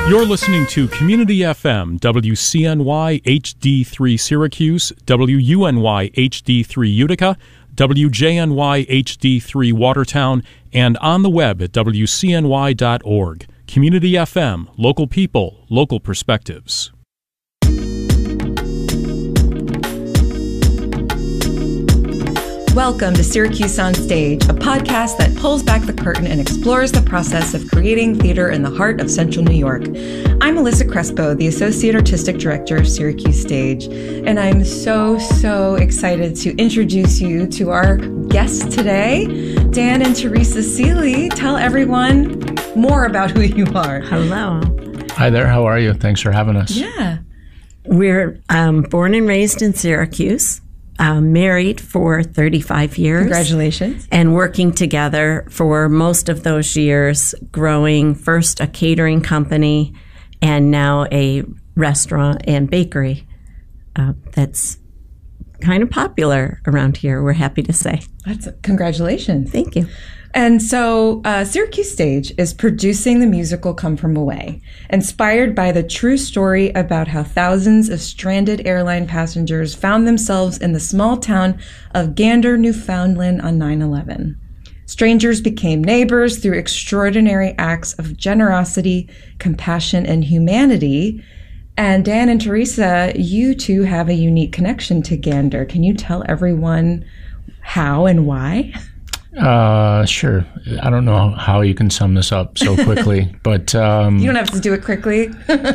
You're listening to Community FM, WCNY HD3 Syracuse, WUNY HD3 Utica, WJNY HD3 Watertown, and on the web at WCNY.org. Community FM, local people, local perspectives. Welcome to Syracuse on Stage, a podcast that pulls back the curtain and explores the process of creating theater in the heart of Central New York. I'm Alyssa Crespo, the Associate Artistic Director of Syracuse Stage, and I'm so excited to introduce you to our guests today. Dan and Teresa Seeley, tell everyone more about who you are. Hello. Hi there, how are you? Thanks for having us. Yeah. We're born and raised in Syracuse. Married for 35 years. Congratulations. And working together for most of those years, growing first a catering company and now a restaurant and bakery that's kind of popular around here, we're happy to say. Congratulations. Thank you. And so Syracuse Stage is producing the musical Come From Away, inspired by the true story about how thousands of stranded airline passengers found themselves in the small town of Gander, Newfoundland on 9/11. Strangers became neighbors through extraordinary acts of generosity, compassion, and humanity. And Dan and Teresa, you two have a unique connection to Gander. Can you tell everyone how and why? Sure. I don't know how you can sum this up so quickly, but you don't have to do it quickly.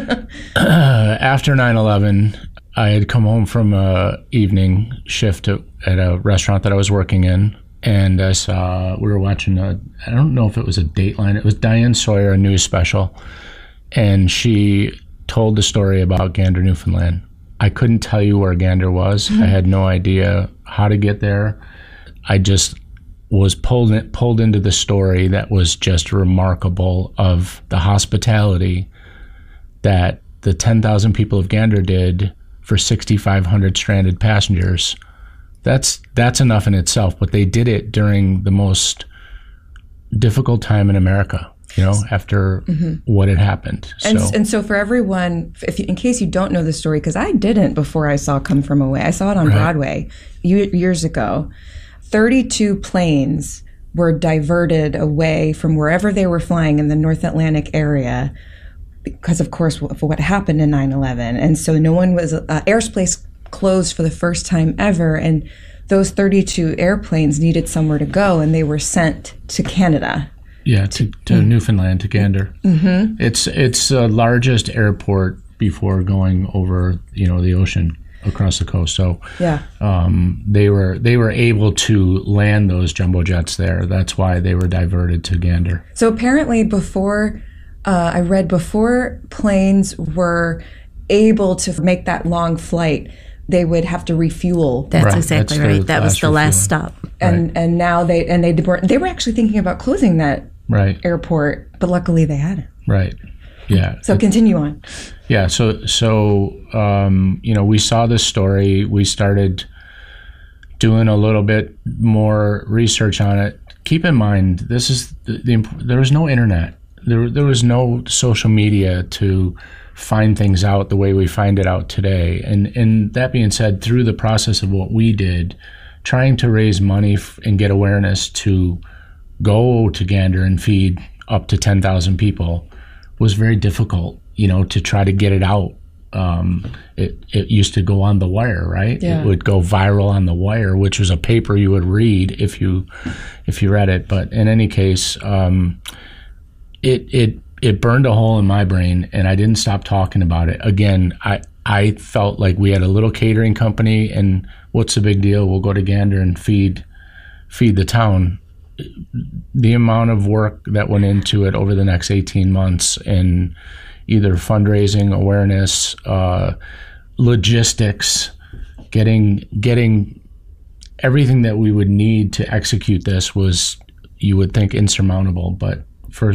After 9/11, I had come home from a evening shift at a restaurant that I was working in, and I saw we were watching I don't know if it was a Dateline. It was Diane Sawyer, a news special, and she told the story about Gander, Newfoundland. I couldn't tell you where Gander was. I had no idea how to get there. I just was pulled into the story that was just remarkable of the hospitality that the 10,000 people of Gander did for 6,500 stranded passengers. That's enough in itself, but they did it during the most difficult time in America, after what had happened. And so for everyone, in case you don't know the story, because I didn't before I saw Come From Away. I saw it on Broadway years ago. 32 planes were diverted away from wherever they were flying in the North Atlantic area because, of course, of what happened in 9/11. And so no one was, airspace closed for the first time ever. And those 32 airplanes needed somewhere to go, and they were sent to Canada. Yeah, to Newfoundland, to Gander. Mm-hmm. It's the largest airport before going over, the ocean across the coast. So yeah, they were able to land those jumbo jets there. That's why they were diverted to Gander. So apparently I read before planes were able to make that long flight, they would have to refuel. That's exactly right. That was the last stop. And now they were actually thinking about closing that airport, but luckily they hadn't. Right. Yeah. So continue on. Yeah. So we saw this story. We started doing a little bit more research on it. Keep in mind, this is there was no internet. There was no social media to find things out the way we find it out today. And that being said, through the process of what we did, trying to raise money and get awareness to go to Gander and feed up to 10,000 people was very difficult, to try to get it out. It used to go on The Wire, right? Yeah. It would go viral on The Wire, which was a paper you would read if you read it. But in any case, it burned a hole in my brain, and I didn't stop talking about it. Again, I felt like we had a little catering company, and what's the big deal? We'll go to Gander and feed the town. The amount of work that went into it over the next 18 months in either fundraising, awareness, logistics, getting everything that we would need to execute this was, you would think, insurmountable. But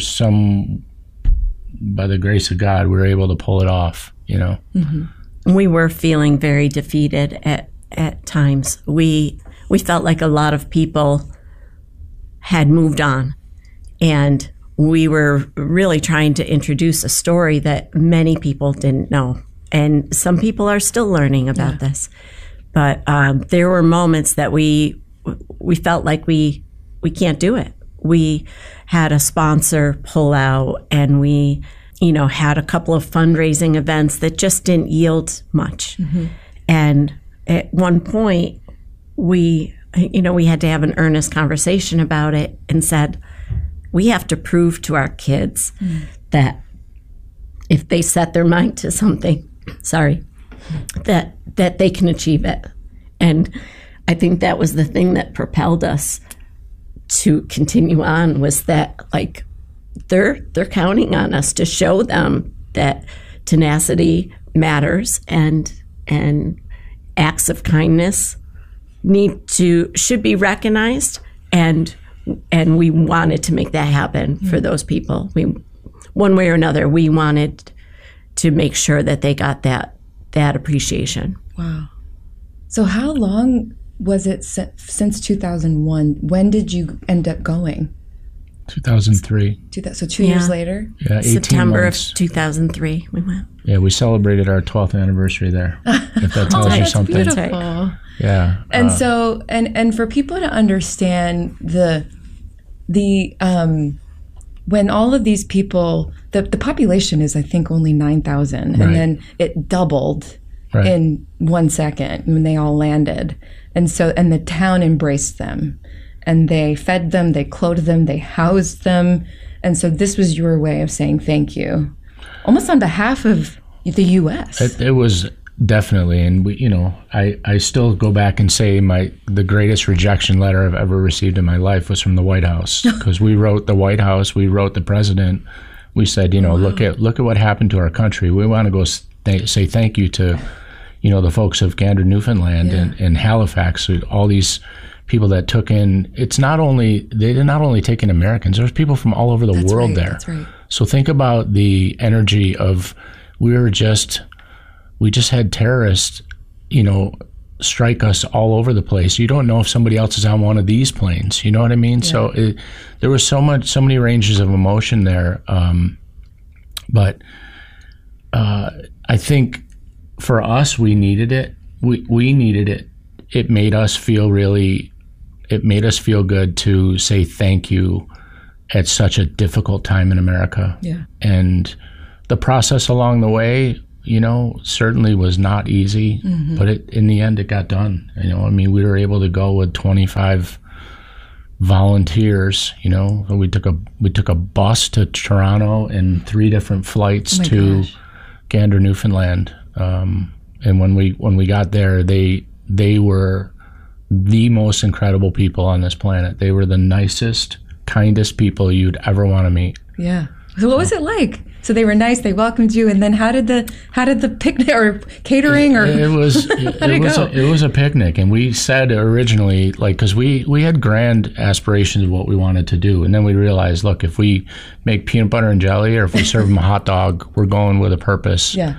by the grace of God, we were able to pull it off, Mm-hmm. We were feeling very defeated at times. We felt like a lot of people had moved on, and we were really trying to introduce a story that many people didn't know. And some people are still learning about this. But there were moments that we felt like we can't do it. We had a sponsor pull out, and we, had a couple of fundraising events that just didn't yield much. Mm-hmm. And at one point, we had to have an earnest conversation about it and said, we have to prove to our kids that if they set their mind to something, that they can achieve it. And I think that was the thing that propelled us to continue on, was that, like, they're counting on us to show them that tenacity matters, and acts of kindness should be recognized, and we wanted to make that happen for those people. One way or another, we wanted to make sure that they got that appreciation. Wow. So how long was it since 2001? When did you end up going? 2003. So 2 years later? Yeah, 18 September months. of 2003 we went. Yeah, we celebrated our 12th anniversry there, if that tells you something. Beautiful. That's right. Yeah. And so, and for people to understand the when all of these people, the population is, I think, only 9,000, Right. and then it doubled Right. in 1 second when they all landed. And the town embraced them, and they fed them, they clothed them, they housed them. And so this was your way of saying thank you, almost on behalf of the U.S. It was definitely, and I still go back and say the greatest rejection letter I've ever received in my life was from the White House, because we wrote the White House, we wrote the president. We said, look at what happened to our country. We want to go say thank you to, the folks of Gander, Newfoundland, and Halifax, all these people that took in. They did not only take in Americans. There was people from all over the world there. That's right. So think about the energy of we just had terrorists, strike us all over the place. You don't know if somebody else is on one of these planes. You know what I mean? Yeah. So there was so many ranges of emotion there. But I think for us, we needed it. We needed it. It made us feel good to say thank you at such a difficult time in America. Yeah. And the process along the way, certainly was not easy, but in the end, it got done. We were able to go with 25 volunteers. We took a bus to Toronto and 3 different flights to Gander, Newfoundland. And when we got there, they were the most incredible people on this planet. They were the nicest, kindest people you'd ever want to meet. Yeah. So what was it like? So they were nice. They welcomed you, and then how did the picnic or catering or it was a picnic, and we said originally, because we had grand aspirations of what we wanted to do, and then we realized, look, if we make peanut butter and jelly, or if we serve them a hot dog, we're going with a purpose. Yeah.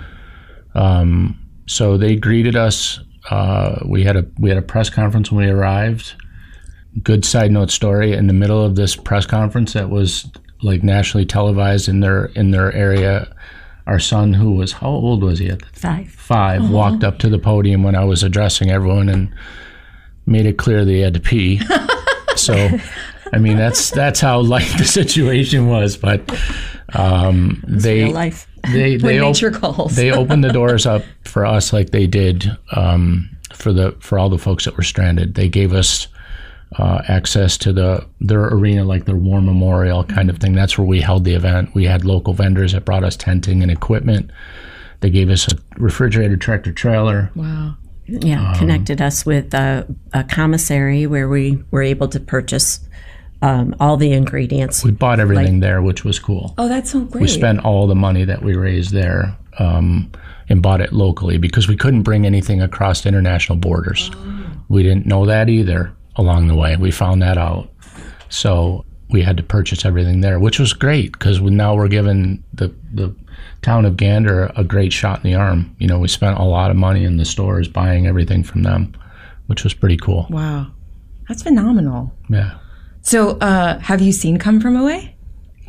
So they greeted us. We had a press conference when we arrived. Good side note story: in the middle of this press conference that was nationally televised in their area, our son, who was, how old was he at the time? 5, walked up to the podium when I was addressing everyone and made it clear that he had to pee. So, that's how light the situation was. But real life. They nature calls. They opened the doors up for us like they did for all the folks that were stranded. They gave us access to their arena, like their war memorial kind of thing. That's where we held the event. We had local vendors that brought us tenting and equipment. They gave us a refrigerated tractor trailer. Wow. Yeah, connected us with a commissary where we were able to purchase all the ingredients. We bought everything there, which was cool. Oh, that's so great. We spent all the money that we raised there and bought it locally, because we couldn't bring anything across international borders. We didn't know that either. Along the way, we found that out. So we had to purchase everything there, which was great, because now we're giving the town of Gander a great shot in the arm. We spent a lot of money in the stores buying everything from them, which was pretty cool. Wow. That's phenomenal. Yeah. So have you seen Come From Away?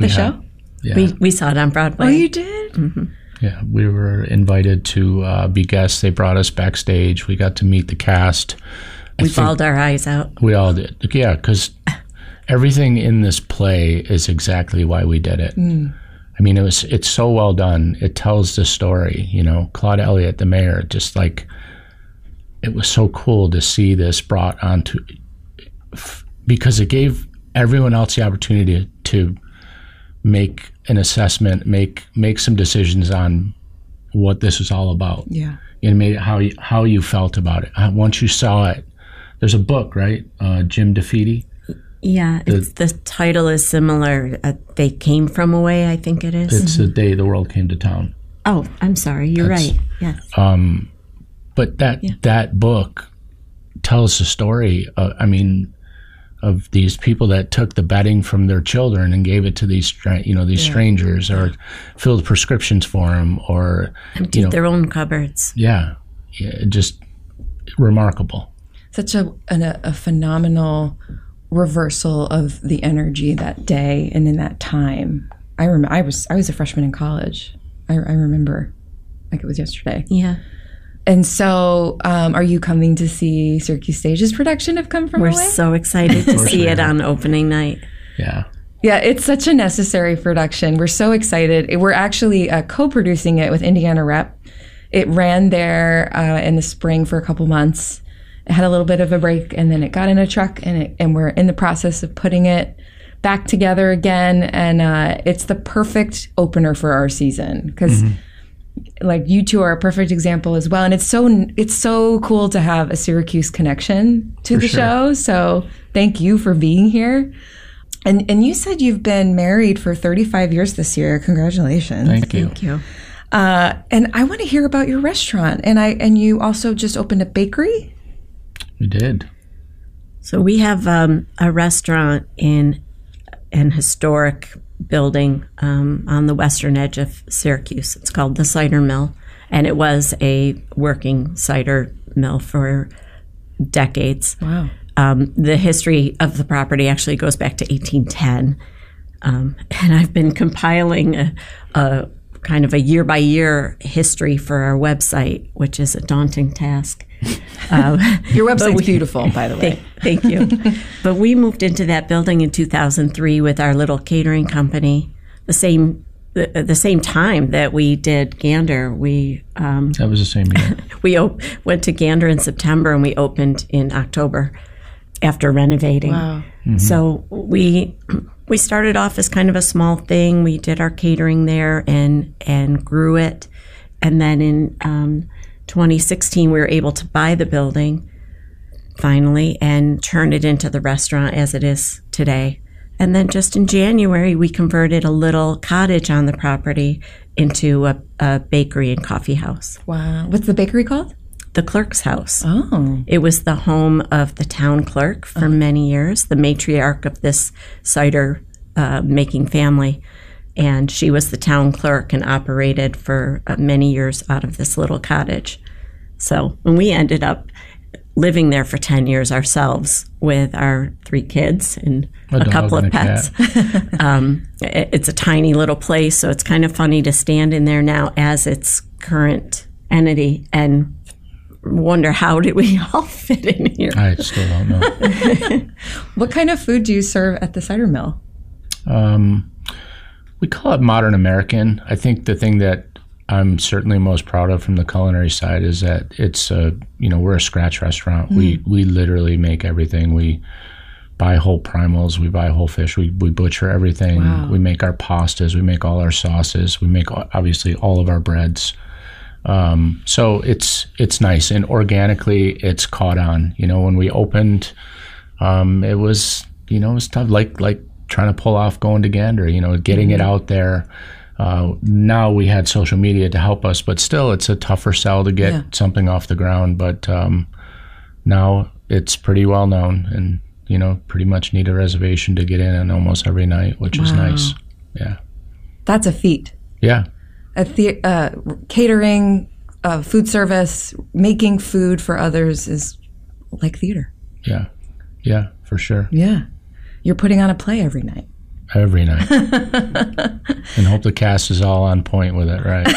the show? Yeah. We saw it on Broadway. Oh, you did? Mm-hmm. Yeah, we were invited to be guests. They brought us backstage. We got to meet the cast. We bawled our eyes out. We all did. Yeah, because everything in this play is exactly why we did it. I mean, it's so well done. It tells the story, you know. Claude Elliott, the mayor, just like, it was so cool to see this brought onto, because it gave everyone else the opportunity to make an assessment, make some decisions on what this was all about. Yeah. And made it how you felt about it. Once you saw it, there's a book, right? Jim DeFeedy. Yeah, the title is similar. They Came From Away, I think it is. It's The Day the World Came to Town. Oh, I'm sorry. You're right. Yes. But that book tells the story, of these people that took the bedding from their children and gave it to these strangers, or filled prescriptions for them, or emptied their own cupboards. Yeah, just remarkable. Such a phenomenal reversal of the energy that day and in that time. I remember I was a freshman in college. I remember like it was yesterday. Yeah. And so, are you coming to see Syracuse Stage's production of Come From Away? We're so excited to see it on opening night. Yeah. Yeah, it's such a necessary production. We're so excited. We're actually co-producing it with Indiana Rep. It ran there in the spring for a couple months. It had a little bit of a break, and then it got in a truck, and we're in the process of putting it back together again. And it's the perfect opener for our season because. Mm-hmm. Like you two are a perfect example as well, and it's so cool to have a Syracuse connection to the show. So thank you for being here. And you said you've been married for 35 years this year. Congratulations! Thank you. Thank you. And I want to hear about your restaurant. And you also just opened a bakery. We did. So we have a restaurant in an historic building on the western edge of Syracuse. It's called the Cider Mill, and it was a working cider mill for decades. Wow. The history of the property actually goes back to 1810, and I've been compiling a kind of a year-by-year history for our website, which is a daunting task. Your website's beautiful, by the way. Thank you. But we moved into that building in 2003 with our little catering company. The same time that we did Gander, that was the same year. We went to Gander in September and we opened in October after renovating. Wow. Mm-hmm. So we started off as kind of a small thing. We did our catering there and grew it, and then in 2016, we were able to buy the building finally and turn it into the restaurant as it is today. And then just in January, we converted a little cottage on the property into a bakery and coffee house. Wow. What's the bakery called? The Clerk's House. Oh. It was the home of the town clerk for many years, the matriarch of this cider making family. And she was the town clerk and operated for many years out of this little cottage. So when we ended up living there for 10 years ourselves with our 3 kids and a couple of pets. It's a tiny little place, so it's kind of funny to stand in there now as its current entity and wonder how did we all fit in here. I still don't know. What kind of food do you serve at the cider mill? We call it modern American. I think the thing that I'm certainly most proud of from the culinary side is that it's we're a scratch restaurant. We literally make everything. We buy whole primals. We buy whole fish. We butcher everything. Wow. We make our pastas. We make all our sauces. We make obviously all of our breads. So it's nice, and organically it's caught on. When we opened, it was tough. Like trying to pull off going to Gander. Getting it out there. Now we had social media to help us, but still it's a tougher sell to get something off the ground. But now it's pretty well known, and pretty much need a reservation to get in on almost every night, which is nice. Yeah, that's a feat. Yeah, catering, food service, making food for others is like theater. Yeah, for sure. Yeah, you're putting on a play every night. Every night. And hope the cast is all on point with it, right?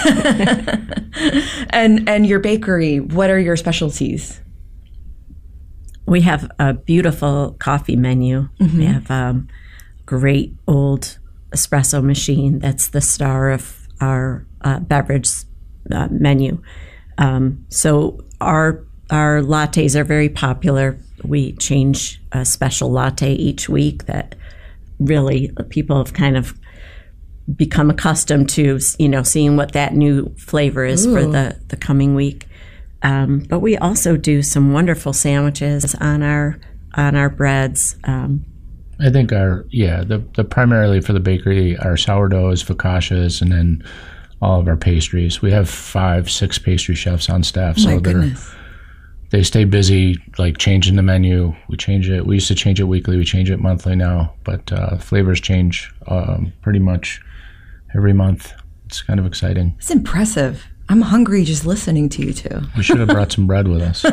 And your bakery, what are your specialties? We have a beautiful coffee menu. We have a great old espresso machine that's the star of our beverage menu. So our lattes are very popular. We change a special latte each week that really people have kind of become accustomed to, seeing what that new flavor is for the coming week. But we also do some wonderful sandwiches on our breads. I think the primarily for the bakery, our sourdoughs, focaccias, and then all of our pastries. We have 5-6 pastry chefs on staff, so they stay busy, like changing the menu. We change it. We used to change it weekly. We change it monthly now, but flavors change pretty much every month. It's kind of exciting. It's impressive. I'm hungry just listening to you two. We should have brought some bread with us.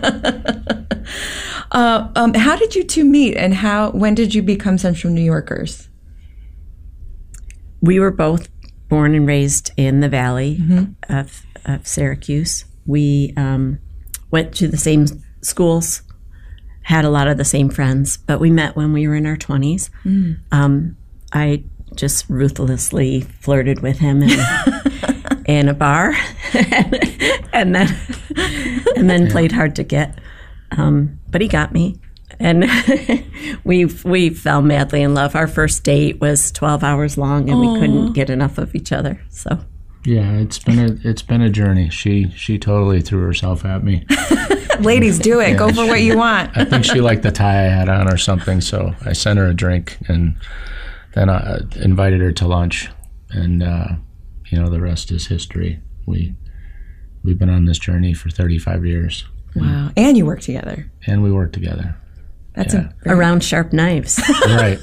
How did you two meet, and when did you become Central New Yorkers? We were both born and raised in the Valley of Syracuse. We went to the same schools, had a lot of the same friends, but we met when we were in our 20s. I just ruthlessly flirted with him in a bar, and then played hard to get. But he got me, and we fell madly in love. Our first date was 12 hours long, and we couldn't get enough of each other. So yeah, it's been a journey. She totally threw herself at me. Ladies, do it. Go for what you want. I think she liked the tie I had on or something, so I sent her a drink, and then I invited her to lunch, and the rest is history. We've been on this journey for 35 years. Wow. And you work together. And we work together. That's around sharp knives. Right.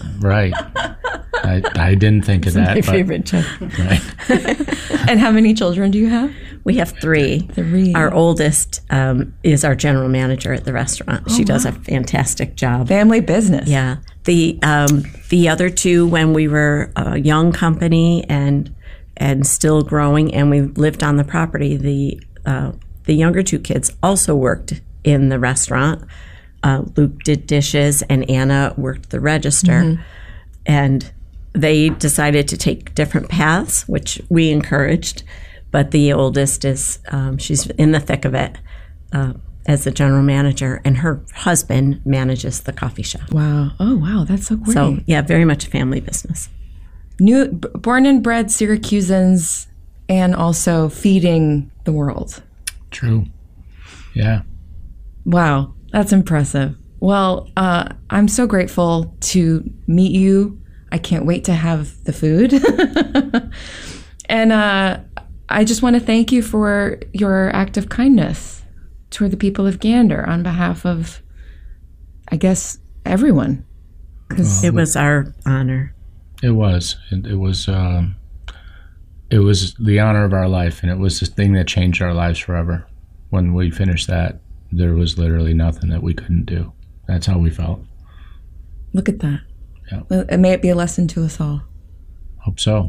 I didn't think of that. My favorite joke. Right. And how many children do you have? We have 3. 3. Our oldest is our general manager at the restaurant. She does a fantastic job. Family business. Yeah. The other 2, when we were a young company and still growing, and we lived on the property, the younger 2 kids also worked in the restaurant. Luke did dishes, and Anna worked the register. And they decided to take different paths, which we encouraged. But the oldest is, she's in the thick of it as the general manager, and her husband manages the coffee shop. Wow. Oh, wow. That's so great. So, yeah, very much a family business. Born and bred Syracusans, and also feeding the world. True. Yeah. Wow. That's impressive. Well, I'm so grateful to meet you. I can't wait to have the food. And I just want to thank you for your act of kindness toward the people of Gander on behalf of, I guess, everyone. It was our honor. It was. It was the honor of our life, and it was the thing that changed our lives forever. When we finished that, there was literally nothing that we couldn't do. That's how we felt. Look at that. Yeah. Well, may it be a lesson to us all. Hope so.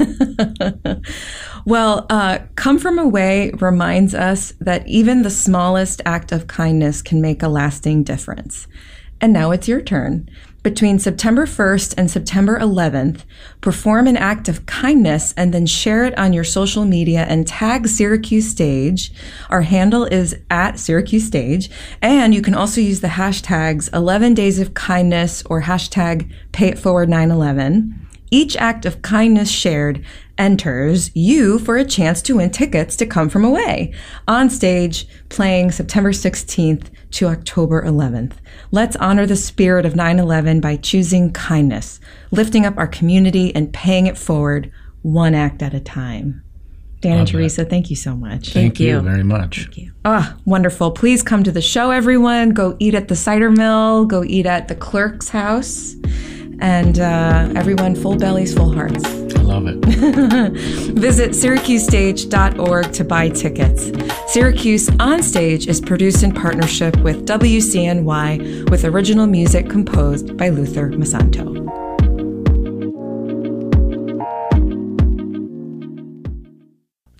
Well, Come From Away reminds us that even the smallest act of kindness can make a lasting difference. And now it's your turn. Between September 1st and September 11th, perform an act of kindness and then share it on your social media and tag Syracuse Stage. Our handle is @SyracuseStage. And you can also use the hashtags 11 Days of Kindness or hashtag PayItForward911. Each act of kindness shared enters you for a chance to win tickets to Come From Away on stage, playing September 16th to October 11th. Let's honor the spirit of 9/11 by choosing kindness, lifting up our community, and paying it forward one act at a time. Dan and Teresa, thank you so much. Thank you very much. Thank you. Wonderful. Please come to the show, everyone. Go eat at the cider mill. Go eat at the clerk's house. And everyone, full bellies, full hearts. I love it. Visit SyracuseStage.org to buy tickets. Syracuse On Stage is produced in partnership with WCNY, with original music composed by Luther Masanto.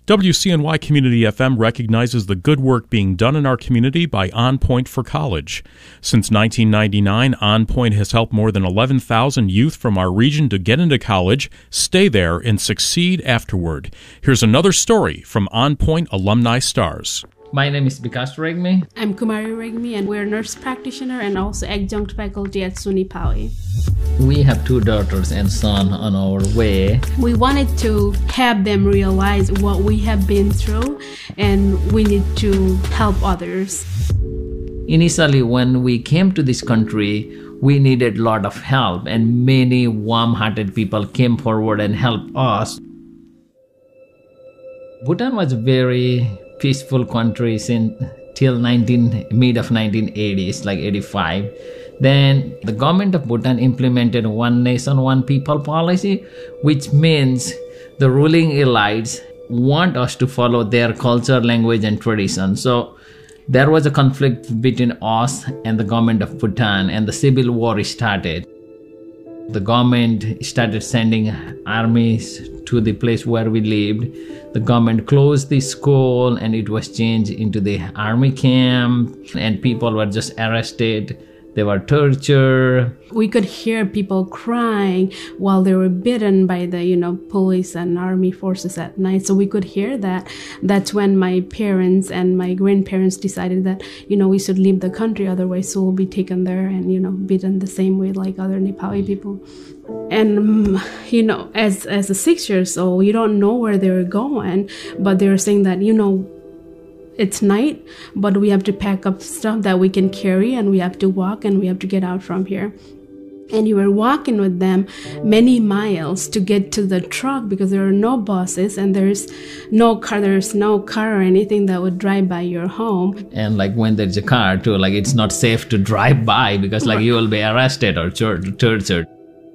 WCNY Community FM recognizes the good work being done in our community by On Point for College. Since 1999, On Point has helped more than 11,000 youth from our region to get into college, stay there, and succeed afterward. Here's another story from On Point alumni stars. My name is Vikas Regmi. I'm Kumari Regmi, and we're nurse practitioner and also adjunct faculty at SUNY Poway. We have 2 daughters and son on our way. We wanted to have them realize what we have been through, and we need to help others. Initially, when we came to this country, we needed a lot of help, and many warm-hearted people came forward and helped us. Bhutan was a very peaceful country till mid of 1980s, like 85. Then the government of Bhutan implemented one nation, one people policy, which means the ruling elites want us to follow their culture, language, and tradition. So there was a conflict between us and the government of Bhutan, and the civil war started. The government started sending armies to the place where we lived. The government closed the school and it was changed into the army camp, and people were just arrested. They were tortured. We could hear people crying while they were beaten by the, police and army forces at night. So we could hear that. That's when my parents and my grandparents decided that, we should leave the country, otherwise we'll be taken there and, beaten the same way like other Nepali people. And, as a 6 years old, you don't know where they were going, but they were saying that, it's night, but we have to pack up stuff that we can carry, and we have to walk, and we have to get out from here. And you were walking with them many miles to get to the truck because there are no buses and there's no car or anything that would drive by your home. And when there's a car too, it's not safe to drive by because you will be arrested or tortured.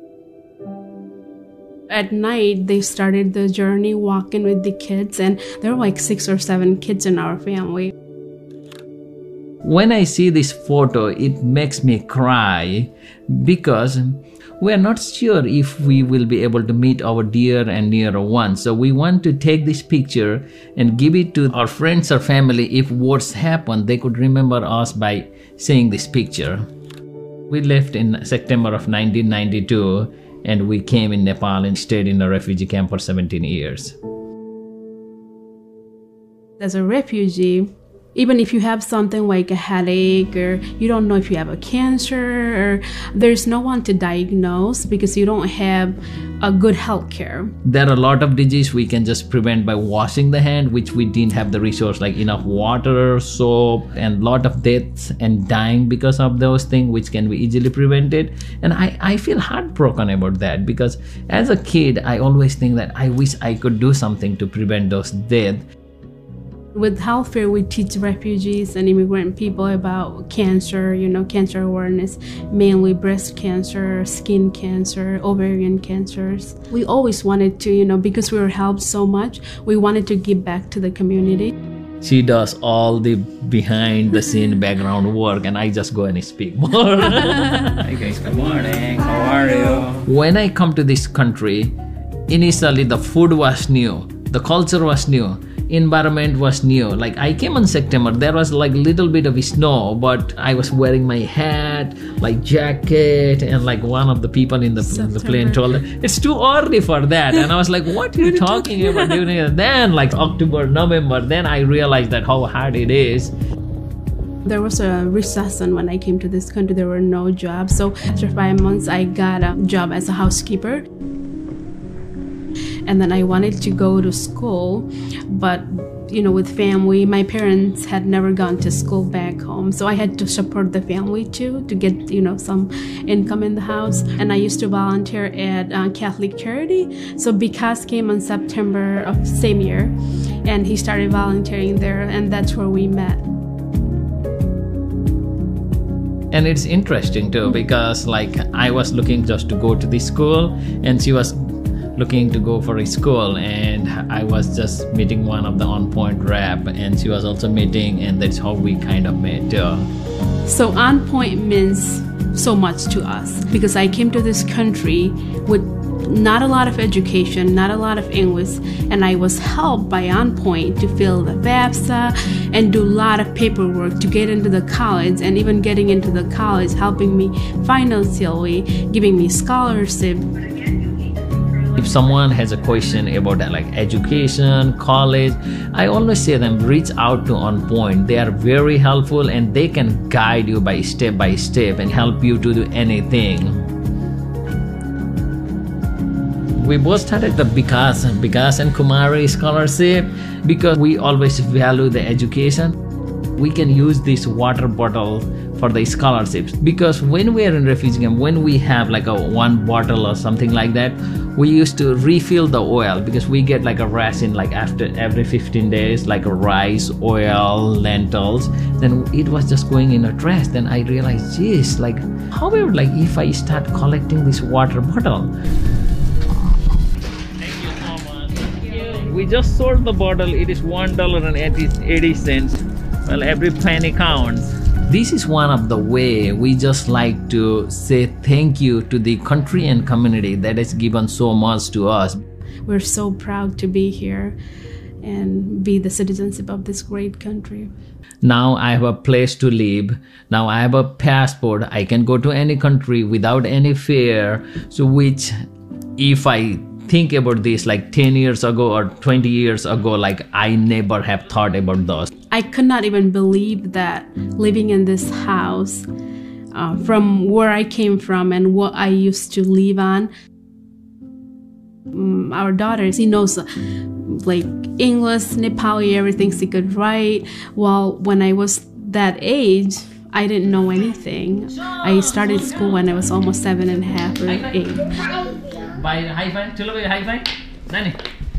At night, they started the journey walking with the kids, and there were 6 or 7 kids in our family. When I see this photo, it makes me cry because we are not sure if we will be able to meet our dear and near ones. So we want to take this picture and give it to our friends or family. If worse happened, they could remember us by seeing this picture. We left in September of 1992. And we came in Nepal and stayed in a refugee camp for 17 years. As a refugee, even if you have something like a headache or you don't know if you have a cancer, or there's no one to diagnose because you don't have a good health care. There are a lot of diseases we can just prevent by washing the hand, which we didn't have the resource like enough water, soap, and a lot of deaths and dying because of those things, which can be easily prevented. And I feel heartbroken about that because as a kid, I always think that I wish I could do something to prevent those deaths. With health fair, we teach refugees and immigrant people about cancer, cancer awareness, mainly breast cancer, skin cancer, ovarian cancers. We always wanted to, because we were helped so much, we wanted to give back to the community. She does all the behind the scene background work and I just go and speak more. Hi guys, good morning. How are you? When I come to this country, initially the food was new, the culture was new. Environment was new. I came in September, there was little bit of snow, but I was wearing my hat, jacket, and one of the people in the plane told me, it's too early for that. And I was like, what are you talking about? Then October, November, then I realized that how hard it is. There was a recession when I came to this country. There were no jobs. So after 5 months, I got a job as a housekeeper. And then I wanted to go to school, but with family, my parents had never gone to school back home, so I had to support the family too to get some income in the house. And I used to volunteer at Catholic Charity. So Vikas came in September of same year, and he started volunteering there, and that's where we met. And it's interesting too because I was looking just to go to the school, and she was looking to go for a school, and I was just meeting one of the On Point rep, and she was also meeting, and that's how we kind of met too. So On Point means so much to us because I came to this country with not a lot of education, not a lot of English, and I was helped by On Point to fill the FAFSA and do a lot of paperwork to get into the college, and even getting into the college, helping me financially, giving me scholarship. If someone has a question about like education, college, I always say them reach out to On Point. They are very helpful and they can guide you by step and help you to do anything. We both started the Vikas and Kumari scholarship because we always value the education. We can use this water bottle for the scholarships, because when we are in refugee camp, when we have like a one bottle or something like that, we used to refill the oil, because we get like a ration like after every 15 days, like a rice, oil, lentils. Then it was just going in a trash. Then I realized, geez, like however, like if I start collecting this water bottle. Thank you so much. Thank you. We just sold the bottle. It is $1.80. Well, every penny counts. This is one of the way we just like to say thank you to the country and community that has given so much to us. We're so proud to be here and be the citizenship of this great country. Now I have a place to live. Now I have a passport. I can go to any country without any fear. So which, if I think about this like 10 years ago or 20 years ago, like I never have thought about those. I could not even believe that living in this house, from where I came from and what I used to live on. Our daughter, she knows like English, Nepali, everything she could write. Well, when I was that age, I didn't know anything. I started school when I was almost 7.5 or 8. By high five, high five, Nani.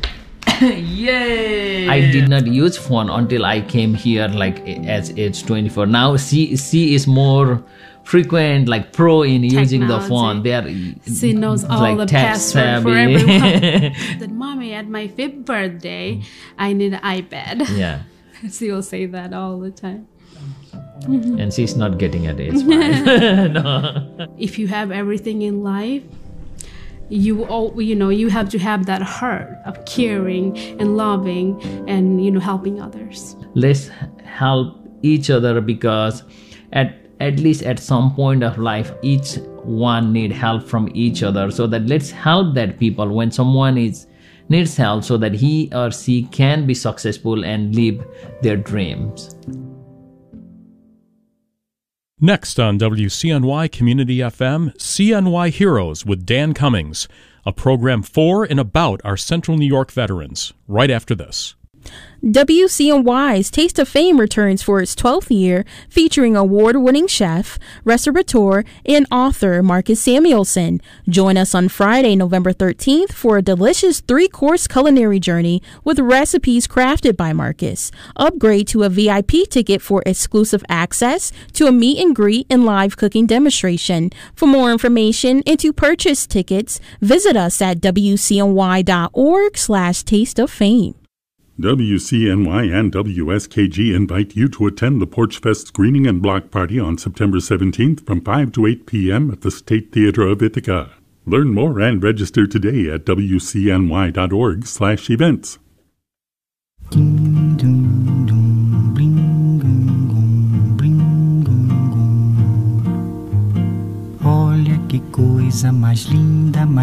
Yay! I did not use phone until I came here like as age 24. Now she is more frequent, like pro in using the phone. She knows all like the password for everyone. That mommy, at my 5th birthday, I need an iPad. Yeah. She will say that all the time. And she's not getting at age 5. No. If you have everything in life, you have to have that heart of caring and loving and helping others. Let's help each other, because at least at some point of life, each one need help from each other. So that let's help that people when someone needs help, so that he or she can be successful and live their dreams. Next on WCNY Community FM, CNY Heroes with Dan Cummings, a program for and about our Central New York veterans, right after this. WCNY's Taste of Fame returns for its 12th year, featuring award-winning chef, restaurateur, and author Marcus Samuelson. Join us on Friday, November 13th for a delicious 3-course culinary journey with recipes crafted by Marcus. Upgrade to a VIP ticket for exclusive access to a meet and greet and live cooking demonstration. For more information and to purchase tickets, visit us at wcny.org/tasteoffame. WCNY and WSKG invite you to attend the Porch Fest screening and block party on September 17th from 5 to 8 p.m. at the State Theater of Ithaca. Learn more and register today at wcny.org/events. Olha que coisa mais linda,